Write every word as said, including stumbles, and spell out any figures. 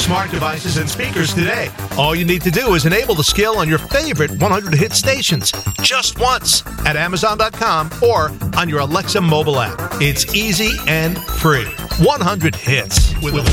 smart devices and speakers today. All you need to do is enable the skill on your favorite one hundred hit stations just once at Amazon dot com or on your Alexa mobile app. It's easy and free. one hundred hits with